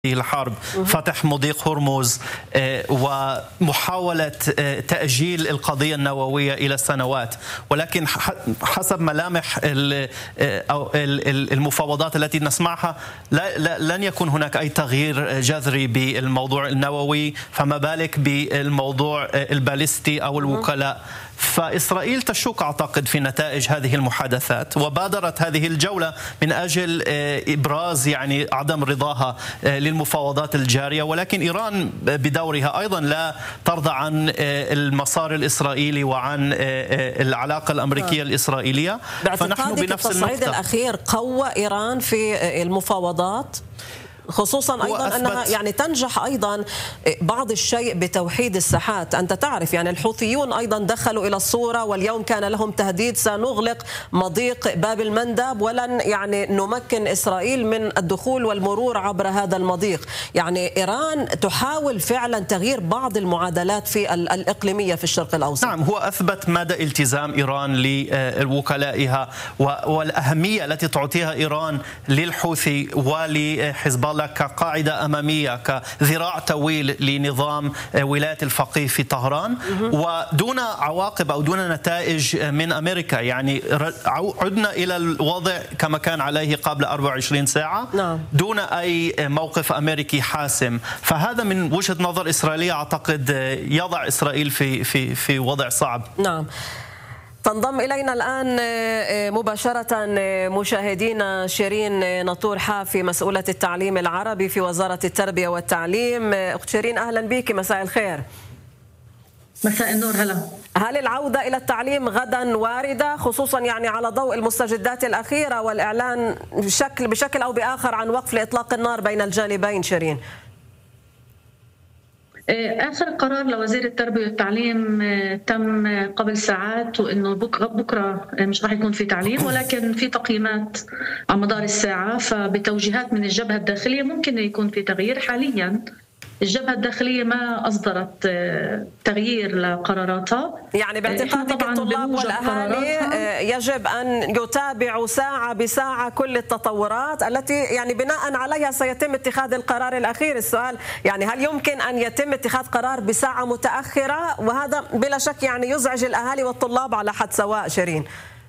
الحرب، فتح مضيق هرمز ومحاولة تأجيل القضية النووية إلى سنوات، ولكن حسب ملامح المفاوضات التي نسمعها لن يكون هناك أي تغيير جذري بالموضوع النووي، فما بالك بالموضوع الباليستي أو الوكلاء. فإسرائيل تشك أعتقد في نتائج هذه المحادثات، وبادرت هذه الجولة من أجل إبراز عدم رضاها للمفاوضات الجارية، ولكن إيران بدورها أيضا لا ترضى عن المسار الإسرائيلي وعن العلاقة الأمريكية الإسرائيلية. فنحن بنفس التصعيد الأخير قوى إيران في المفاوضات، خصوصا أيضا أنها تنجح أيضا بعض الشيء بتوحيد الساحات. أنت تعرف الحوثيون أيضا دخلوا إلى الصورة، واليوم كان لهم تهديد سنغلق مضيق باب المندب ولن نمكن إسرائيل من الدخول والمرور عبر هذا المضيق. إيران تحاول فعلا تغيير بعض المعادلات في الإقليمية في الشرق الأوسط. نعم، هو أثبت مدى التزام إيران لوكلائها والأهمية التي تعطيها إيران للحوثي ولحزب الله كقاعدة أمامية، كذراع طويل لنظام ولاية الفقيه في طهران، ودون عواقب أو دون نتائج من أمريكا. عدنا إلى الوضع كما كان عليه قبل 24 ساعة دون أي موقف أمريكي حاسم. فهذا من وجهة نظر إسرائيلية أعتقد يضع إسرائيل في وضع صعب. نعم. تنضم إلينا الآن مباشرة مشاهدينا شيرين ناطور حافي، مسؤولة التعليم العربي في وزارة التربية والتعليم. أخت شيرين أهلا بك، مساء الخير. مساء النور. هل العودة إلى التعليم غدا واردة، خصوصا على ضوء المستجدات الأخيرة والإعلان بشكل أو بآخر عن وقف لإطلاق النار بين الجانبين؟ شيرين، آخر قرار لوزير التربية والتعليم تم قبل ساعات، وإنه بكرة مش راح يكون في تعليم، ولكن في تقييمات على مدار الساعة. فبتوجيهات من الجبهة الداخلية ممكن يكون في تغيير. حاليا الجبهة الداخلية ما أصدرت تغيير لقراراتها. باعتقادك الطلاب والأهالي يجب أن يتابعوا ساعة بساعة كل التطورات التي بناء عليها سيتم اتخاذ القرار الأخير. السؤال هل يمكن أن يتم اتخاذ قرار بساعة متأخرة؟ وهذا بلا شك يزعج الأهالي والطلاب على حد سواء. شيرين،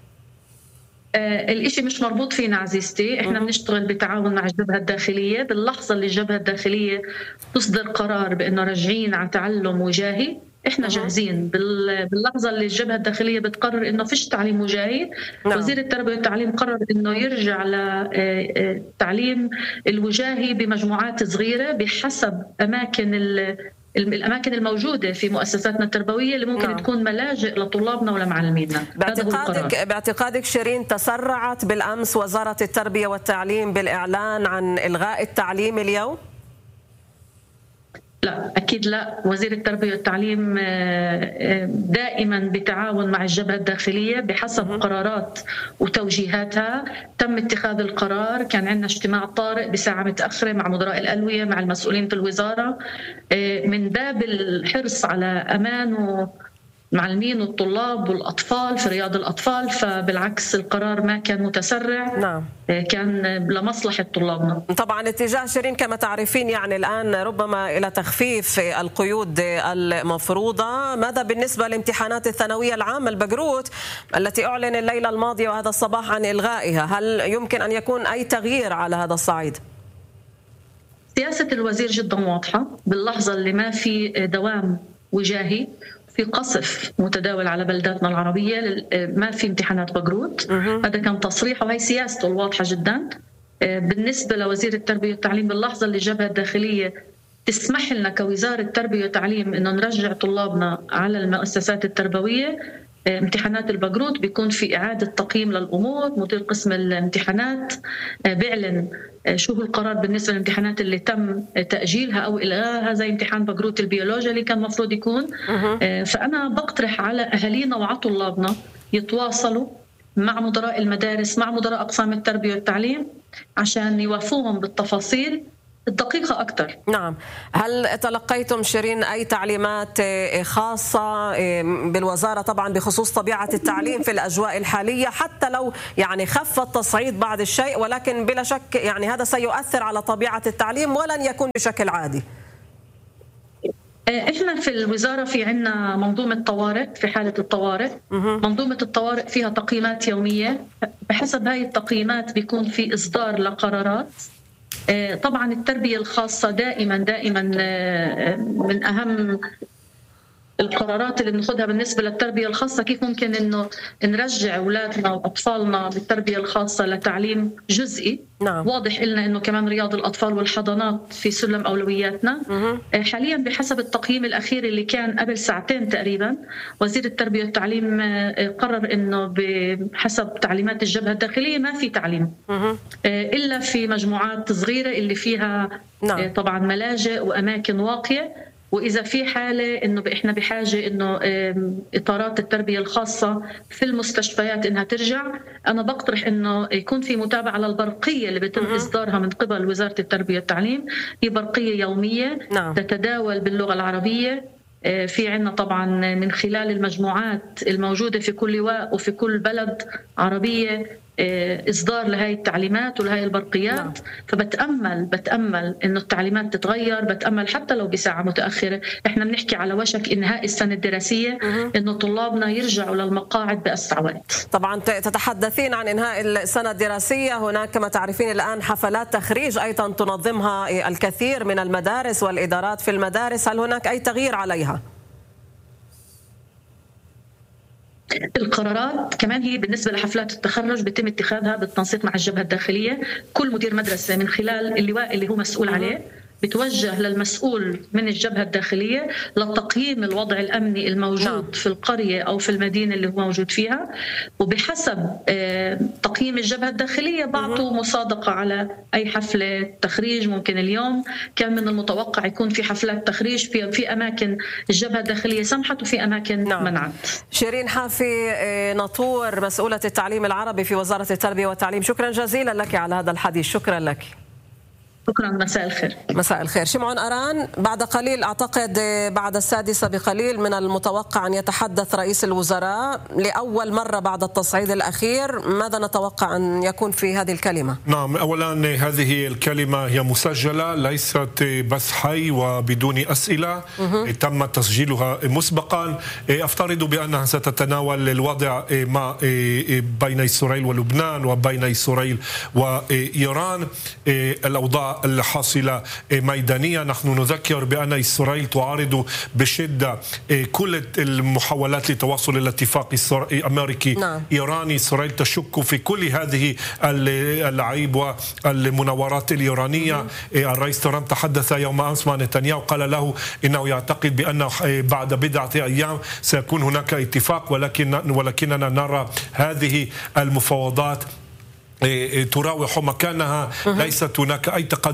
الإشي مش مربوط فينا عزيزتي، احنا بنشتغل بتعاون مع الجبهة الداخلية. باللحظة اللي الجبهة الداخلية تصدر قرار بأنه راجعين على تعلم وجاهي، احنا جاهزين. باللحظة اللي الجبهة الداخلية بتقرر انه فيش تعليم وجاهي، وزير التربية والتعليم قرر انه يرجع للتعليم الوجاهي بمجموعات صغيرة بحسب الأماكن الموجودة في مؤسساتنا التربوية اللي ممكن تكون ملاجئ لطلابنا ولمعلمينا. باعتقادك شيرين تسرعت بالأمس وزارة التربية والتعليم بالإعلان عن إلغاء التعليم اليوم؟ لا أكيد لا. وزير التربية والتعليم دائما بتعاون مع الجبهة الداخلية بحسب قرارات وتوجيهاتها. تم اتخاذ القرار، كان عندنا اجتماع طارئ بساعة متأخرة مع مدراء الألوية مع المسؤولين في الوزارة من باب الحرص على أمان المعلمين والطلاب والأطفال في رياض الأطفال. فبالعكس القرار ما كان متسرع، كان لمصلحة طلابنا. طبعا اتجاه شيرين كما تعرفين الآن ربما إلى تخفيف القيود المفروضة. ماذا بالنسبة لامتحانات الثانوية العامة البقروت التي أعلن الليلة الماضية وهذا الصباح عن إلغائها؟ هل يمكن أن يكون أي تغيير على هذا الصعيد؟ سياسة الوزير جدا واضحة. باللحظة اللي ما في دوام وجاهي، في قصف متداول على بلداتنا العربية، ما في امتحانات بقروت. هذا كان تصريح وهي سياسته الواضحة جدا. بالنسبة لوزير التربية والتعليم، باللحظة اللي الجبهة الداخلية تسمح لنا كوزارة تربية وتعليم إنه نرجع طلابنا على المؤسسات التربوية، امتحانات البقروت بيكون في إعادة تقييم للأمور. مدير قسم الامتحانات بيعلن شو هو القرار بالنسبة للامتحانات اللي تم تأجيلها أو إلغائها، زي امتحان بقروت البيولوجيا اللي كان مفروض يكون. فأنا بقترح على أهالينا وعلى طلابنا يتواصلوا مع مدراء المدارس، مع مدراء أقسام التربية والتعليم، عشان يوافوهم بالتفاصيل الدقيقة أكثر. نعم. هل تلقيتم شيرين أي تعليمات خاصة بالوزارة طبعا بخصوص طبيعة التعليم في الأجواء الحالية، حتى لو يعني خف التصعيد بعض الشيء، ولكن بلا شك يعني هذا سيؤثر على طبيعة التعليم ولن يكون بشكل عادي؟ احنا في الوزاره في عندنا منظومه طوارئ في حاله الطوارئ. منظومه الطوارئ فيها تقييمات يوميه، بحسب هاي التقييمات بيكون في اصدار لقرارات. طبعا التربيه الخاصه دائما من اهم القرارات اللي بناخذها بالنسبه للتربيه الخاصه، كيف ممكن انه نرجع اولادنا واطفالنا بالتربيه الخاصه لتعليم جزئي. نعم. واضح لنا انه كمان رياض الاطفال والحضانات في سلم اولوياتنا. حاليا بحسب التقييم الاخير اللي كان قبل ساعتين تقريبا، وزير التربيه والتعليم قرر انه بحسب تعليمات الجبهه الداخليه ما في تعليم الا في مجموعات صغيره اللي فيها نعم. طبعا ملاجئ واماكن واقيه. وإذا في حالة إنه إحنا بحاجة إنه إطارات التربية الخاصة في المستشفيات إنها ترجع، أنا بقترح إنه يكون في متابعة للبرقية اللي بيتم إصدارها من قبل وزارة التربية والتعليم. هي برقية يومية نعم. تتداول باللغة العربية. في عنا طبعا من خلال المجموعات الموجودة في كل لواء وفي كل بلد عربية إصدار لهاي التعليمات ولهاي البرقيات. نعم. فبتأمل إنه التعليمات تتغير، بتأمل حتى لو بساعة متأخرة. إحنا بنحكي على وشك إنهاء السنة الدراسية، إنه طلابنا يرجعوا للمقاعد بأسرع وقت. طبعا تتحدثين عن إنهاء السنة الدراسية، هناك كما تعرفين الآن حفلات تخريج أيضا تنظمها الكثير من المدارس والإدارات في المدارس، هل هناك أي تغيير عليها؟ القرارات كمان هي بالنسبة لحفلات التخرج بيتم اتخاذها بالتنسيق مع الجبهة الداخلية. كل مدير مدرسة من خلال اللواء اللي هو مسؤول عليه بتوجه للمسؤول من الجبهة الداخلية لتقييم الوضع الأمني الموجود في القرية أو في المدينة اللي هو موجود فيها، وبحسب تقييم الجبهة الداخلية بعطوا مصادقة على أي حفلة تخريج. ممكن اليوم كان من المتوقع يكون في حفلات تخريج في أماكن الجبهة الداخلية سمحت وفي أماكن منعت. شيرين حافي ناطور، مسؤولة التعليم العربي في وزارة التربية والتعليم، شكرا جزيلا لك على هذا الحديث. شكرا لك. شكرا. مساء الخير. مساء الخير. شمعون أران، بعد قليل أعتقد بعد 6:00 بقليل من المتوقع أن يتحدث رئيس الوزراء لأول مرة بعد التصعيد الأخير. ماذا نتوقع أن يكون في هذه الكلمة؟ نعم، أولا هذه الكلمة هي مسجلة، ليست بث حي وبدون أسئلة. تم تسجيلها مسبقا. أفترض بأنها ستتناول الوضع ما بين إسرائيل ولبنان وبين إسرائيل وإيران، الأوضاع الحاصلة ميدانية. نحن نذكر بأن إسرائيل تعارض بشدة كل المحاولات لتوصل إلى اتفاق أمريكي إيراني. إسرائيل تشك في كل هذه اللعيب والمناورات الإيرانية. الرئيس ترامب تحدث يوم أمس مع نتنياهو، قال له إنه يعتقد بأن بعد بضعة أيام سيكون هناك اتفاق، ولكننا نرى هذه المفاوضات تراوح مكانها. ليس هناك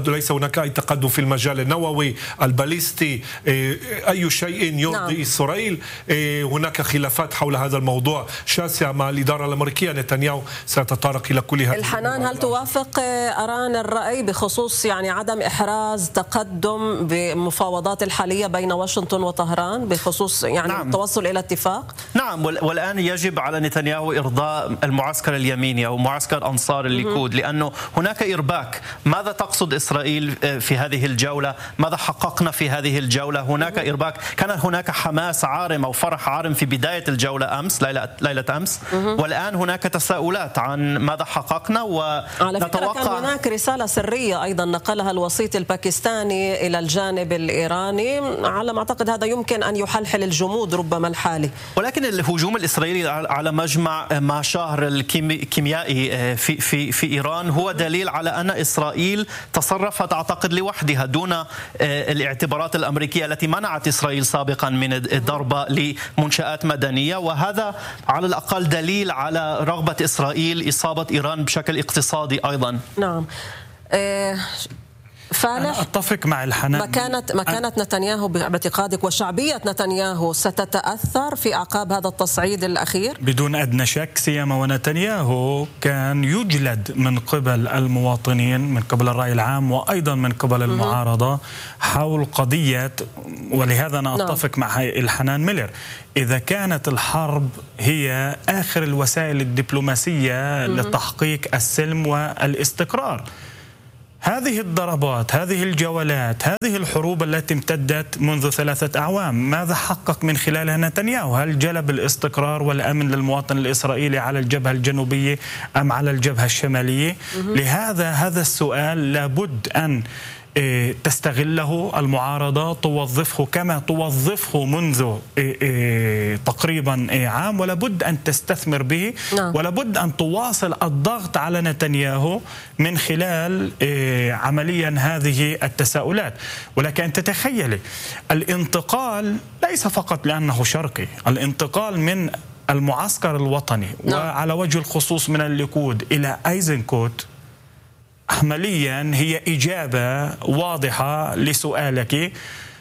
أي تقدم في المجال النووي الباليستي، أي شيء يرضي إسرائيل. هناك خلافات حول هذا الموضوع شاسعة مع الإدارة الأمريكية. نتنياهو سيتطرق إلى كل هذه الحنان. هل توافق أران الرأي بخصوص يعني عدم إحراز تقدم بالمفاوضات الحالية بين واشنطن وطهران بخصوص يعني التوصل إلى اتفاق؟ نعم، والآن يجب على نتنياهو إرضاء المعسكر اليميني أو معسكر أنصار الليكود، لأنه هناك إرباك. ماذا تقصد إسرائيل في هذه الجولة؟ ماذا حققنا في هذه الجولة؟ هناك إرباك. كان هناك حماس عارم أو فرح عارم في بداية الجولة أمس، ليلة أمس، والآن هناك تساؤلات عن ماذا حققنا. ونتوقع كان هناك رسالة سرية أيضا نقلها الوسيط الباكستاني إلى الجانب الإيراني، على ما أعتقد هذا يمكن أن يحلحل الجمود ربما الحالي. ولكن الهجوم الإسرائيلي على مجمع ماشاهر الكيميائي في إيران هو دليل على أن إسرائيل تصرفت أعتقد لوحدها دون الاعتبارات الأمريكية التي منعت إسرائيل سابقا من الضربة لمنشآت مدنية، وهذا على الأقل دليل على رغبة إسرائيل إصابة إيران بشكل اقتصادي أيضا. نعم. فالح، أتفق مع الحنان. مكانة نتنياهو باعتقادك وشعبية نتنياهو ستتأثر في أعقاب هذا التصعيد الأخير؟ بدون أدنى شك، سيما ونتنياهو كان يجلد من قبل المواطنين، من قبل الرأي العام، وأيضا من قبل المعارضة حول قضية. ولهذا أنا أتفق مع الحنان ميلر، إذا كانت الحرب هي آخر الوسائل الدبلوماسية لتحقيق السلم والاستقرار، هذه الضربات، هذه الجولات، هذه الحروب التي امتدت منذ 3 أعوام، ماذا حقق من خلالها نتنياهو؟ هل جلب الاستقرار والأمن للمواطن الإسرائيلي على الجبهة الجنوبية أم على الجبهة الشمالية؟ لهذا هذا السؤال لابد أن تستغله المعارضة، توظفه كما توظفه منذ تقريبا عام، ولابد أن تستثمر به، ولابد أن تواصل الضغط على نتنياهو من خلال عمليا هذه التساؤلات. ولكن تتخيلي الانتقال ليس فقط لأنه شرقي، الانتقال من المعسكر الوطني وعلى وجه الخصوص من الليكود إلى أيزنكوت عمليا هي إجابة واضحة لسؤالك،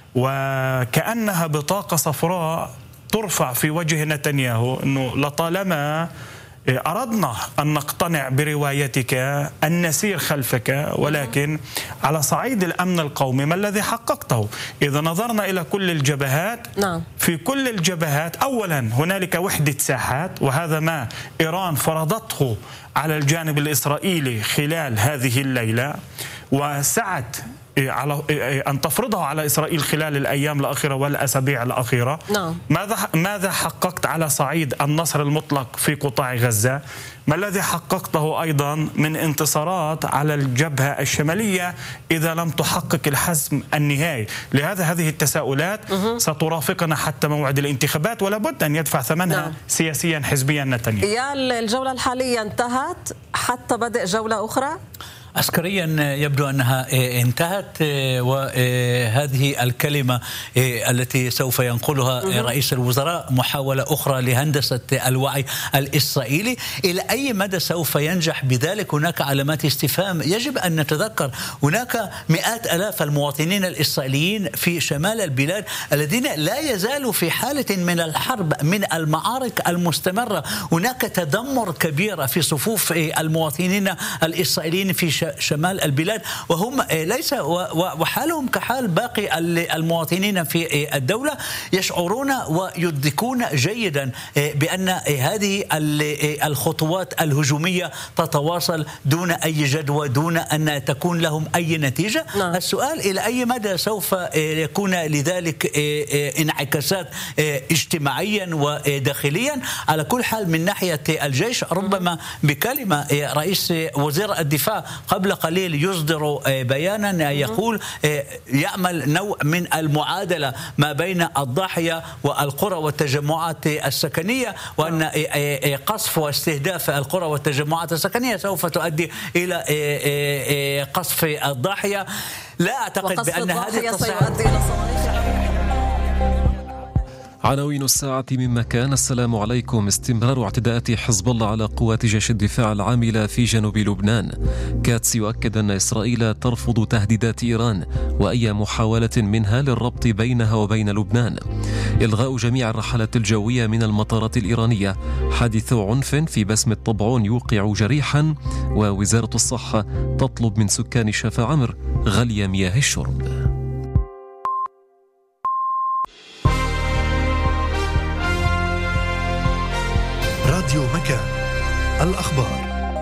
وكأنها بطاقة صفراء ترفع في وجه نتنياهو، أنه لطالما أردنا أن نقتنع بروايتك أن نسير خلفك، ولكن على صعيد الأمن القومي ما الذي حققته؟ إذا نظرنا إلى كل الجبهات، في كل الجبهات أولا هنالك وحدة ساحات، وهذا ما إيران فرضته على الجانب الإسرائيلي خلال هذه الليلة، وسعت على أن تفرضها على إسرائيل خلال الأيام الأخيرة والأسابيع الأخيرة. ماذا حققت على صعيد النصر المطلق في قطاع غزة؟ ما الذي حققته أيضا من انتصارات على الجبهة الشمالية إذا لم تحقق الحزم النهائي؟ لهذا هذه التساؤلات سترافقنا حتى موعد الانتخابات، ولا بد أن يدفع ثمنها سياسيا حزبيا نتنياهو. يا الجولة الحالية انتهت حتى بدء جولة أخرى؟ عسكريا يبدو أنها انتهت، وهذه الكلمة التي سوف ينقلها رئيس الوزراء محاولة أخرى لهندسة الوعي الإسرائيلي. إلى أي مدى سوف ينجح بذلك؟ هناك علامات استفهام. يجب أن نتذكر هناك مئات آلاف المواطنين الإسرائيليين في شمال البلاد الذين لا يزالوا في حالة من الحرب، من المعارك المستمرة. هناك تذمر كبير في صفوف المواطنين الإسرائيليين في شمال البلاد، وهم ليس وحالهم كحال باقي المواطنين في الدولة، يشعرون ويدركون جيدا بأن هذه الخطوات الهجومية تتواصل دون أي جدوى، دون أن تكون لهم أي نتيجة. السؤال إلى أي مدى سوف يكون لذلك انعكاسات اجتماعيا وداخليا. على كل حال من ناحية الجيش ربما بكلمة رئيس وزير الدفاع قبل قليل يصدر بيانا يقول يعمل نوع من المعادلة ما بين الضاحية والقرى والتجمعات السكنية، وأن قصف واستهداف القرى والتجمعات السكنية سوف تؤدي إلى قصف الضاحية. لا أعتقد بأن هذه التصريحات. عناوين الساعة من مكان. السلام عليكم. استمرار اعتداءات حزب الله على قوات جيش الدفاع العاملة في جنوب لبنان. كاتس يؤكد أن إسرائيل ترفض تهديدات إيران وأي محاولة منها للربط بينها وبين لبنان. إلغاء جميع الرحلات الجوية من المطارات الإيرانية. حادث عنف في بسم الطبعون يوقع جريحا. ووزارة الصحة تطلب من سكان شفا عمر غلي مياه الشرب. راديو مكان، الأخبار.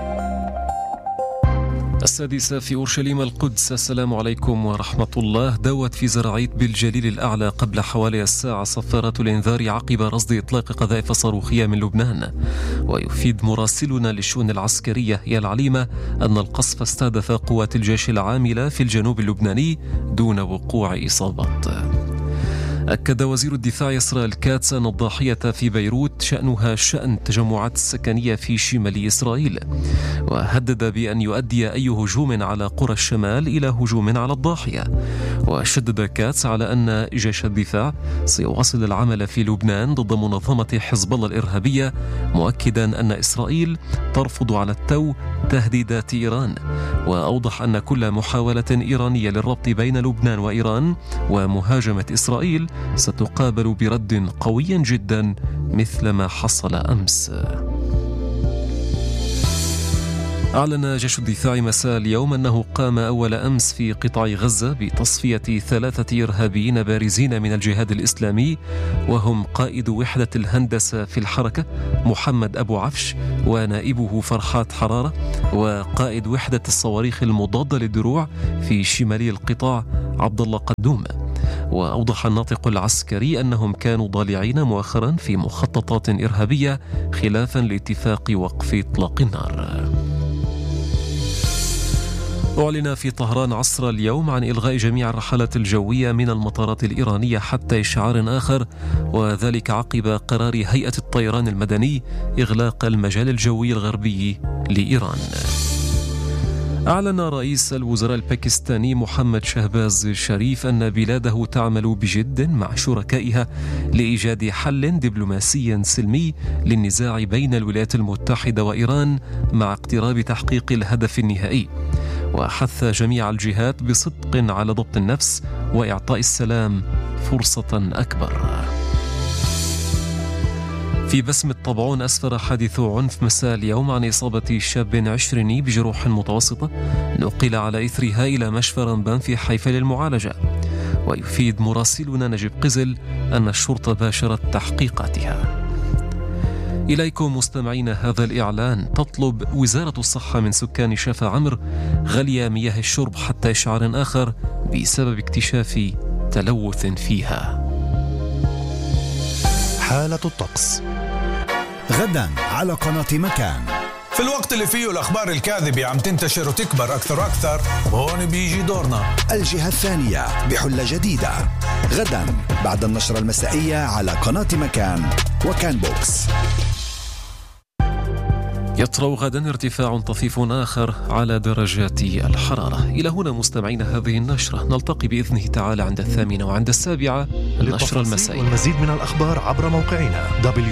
6 في أورشليم القدس. السلام عليكم ورحمة الله. دوت في زرعيت بالجليل الأعلى قبل حوالي الساعة صفارة الإنذار عقب رصد إطلاق قذائف صاروخية من لبنان. ويفيد مراسلنا للشؤون العسكرية يا العليمة أن القصف استهدف قوات الجيش العاملة في الجنوب اللبناني دون وقوع إصابات. أكد وزير الدفاع إسرائيل كاتس أن الضاحية في بيروت شأنها شأن التجمعات السكنية في شمال إسرائيل، وهدد بأن يؤدي أي هجوم على قرى الشمال إلى هجوم على الضاحية. وشدد كاتس على أن جيش الدفاع سيواصل العمل في لبنان ضد منظمة حزب الله الإرهابية، مؤكدا أن إسرائيل ترفض على التو تهديدات إيران. وأوضح أن كل محاولة إيرانية للربط بين لبنان وإيران ومهاجمة إسرائيل ستقابل برد قوي جدا مثل ما حصل أمس. أعلن جيش الدفاع مساء اليوم أنه قام أول أمس في قطاع غزة بتصفية 3 إرهابيين بارزين من الجهاد الإسلامي، وهم قائد وحدة الهندسة في الحركة محمد أبو عفش ونائبه فرحات حرارة، وقائد وحدة الصواريخ المضادة للدروع في شمالي القطاع عبد الله قدوم. وأوضح الناطق العسكري أنهم كانوا ضالعين مؤخرا في مخططات إرهابية خلافا لاتفاق وقف إطلاق النار. أعلن في طهران عصر اليوم عن إلغاء جميع الرحلات الجوية من المطارات الإيرانية حتى إشعار آخر، وذلك عقب قرار هيئة الطيران المدني إغلاق المجال الجوي الغربي لإيران. أعلن رئيس الوزراء الباكستاني محمد شهباز شريف أن بلاده تعمل بجد مع شركائها لإيجاد حل دبلوماسي سلمي للنزاع بين الولايات المتحدة وإيران مع اقتراب تحقيق الهدف النهائي، وحث جميع الجهات بصدق على ضبط النفس وإعطاء السلام فرصة أكبر. في بسم الطبعون أسفر حادث عنف مساء اليوم عن إصابة شاب 20 بجروح متوسطة نقل على إثرها إلى مشفى رمبان في حيفا للمعالجة. ويفيد مراسلنا نجيب قزل أن الشرطة باشرت تحقيقاتها. إليكم مستمعين هذا الإعلان. تطلب وزارة الصحة من سكان شافا عمر غلي مياه الشرب حتى إشعار آخر بسبب اكتشاف تلوث فيها. حالة الطقس غدا على قناة مكان. في الوقت اللي فيه الأخبار الكاذبة عم تنتشر وتكبر أكثر وأكثر، وهون بيجي دورنا. الجهة الثانية بحلة جديدة غدا بعد النشرة المسائية على قناة مكان وكان بوكس. يطرأ غدا ارتفاع طفيف آخر على درجات الحرارة. إلى هنا مستمعين هذه النشرة، نلتقي بإذنه تعالى عند 8 وعند 7 النشرة المسائية. والمزيد من الأخبار عبر موقعنا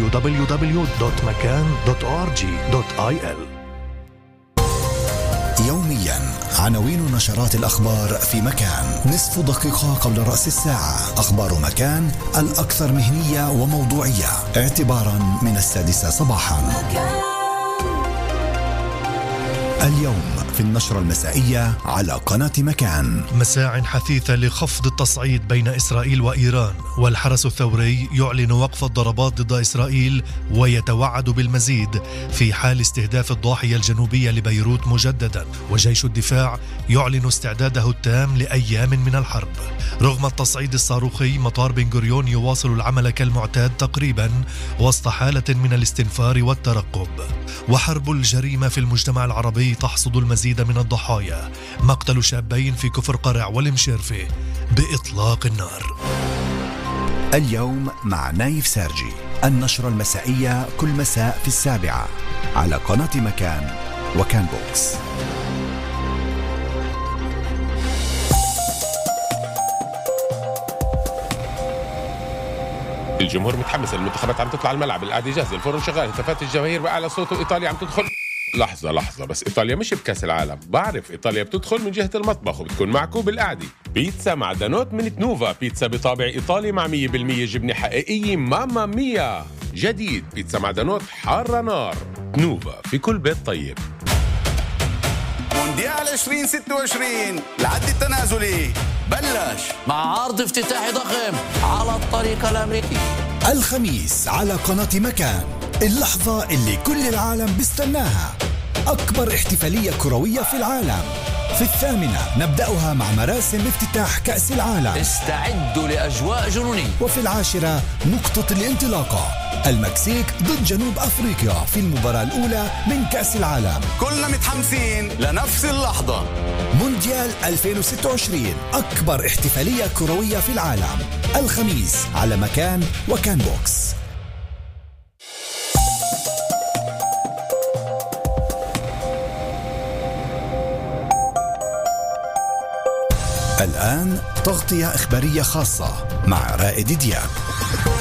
www.makan.org.il. يوميا عناوين نشرات الأخبار في مكان، نصف دقيقة قبل رأس الساعة. أخبار مكان الأكثر مهنية وموضوعية اعتبارا من 6 صباحا. اليوم في النشرة المسائية على قناة مكان. مساع حثيثة لخفض التصعيد بين إسرائيل وإيران، والحرس الثوري يعلن وقف الضربات ضد إسرائيل ويتوعد بالمزيد في حال استهداف الضاحية الجنوبية لبيروت مجددا، وجيش الدفاع يعلن استعداده التام لأيام من الحرب. رغم التصعيد الصاروخي مطار بن غوريون يواصل العمل كالمعتاد تقريبا وسط حالة من الاستنفار والترقب. وحرب الجريمة في المجتمع العربي تحصد المزيد من الضحايا، مقتل شابين في كفر قرع والمشيرفة بإطلاق النار. اليوم مع نايف سارجي، النشرة المسائية كل مساء في 7 على قناة مكان وكان بوكس. الجمهور متحمس، المنتخبات عم تطلع الملعب، القعده جاهزه، الفرن شغال، هتافات الجماهير بأعلى صوت، وإيطاليا عم تدخل. لحظة بس، إيطاليا مش بكأس العالم. بعرف إيطاليا بتدخل من جهة المطبخ وبتكون معكم بالقعدة. بيتزا معدنوت من تنوفا، بيتزا بطابع إيطالي مع 100% جبنة حقيقية ماما ميا. جديد بيتزا معدنوت حارة نار. تنوفا في كل بيت طيب. مونديال 2026 العد التنازلي بلش مع عرض افتتاحي ضخم على الطريق الأمريكي الخميس على قناة مكان. اللحظة اللي كل العالم بيستناها، أكبر احتفالية كروية في العالم. في 8 نبدأها مع مراسم افتتاح كأس العالم، استعدوا لأجواء جنونية. وفي 10 نقطة الانطلاقة، المكسيك ضد جنوب أفريقيا في المباراة الأولى من كأس العالم. كلنا متحمسين لنفس اللحظة. مونديال 2026 أكبر احتفالية كروية في العالم، الخميس على مكان وكان بوكس. الآن تغطية إخبارية خاصة مع رائد دياب.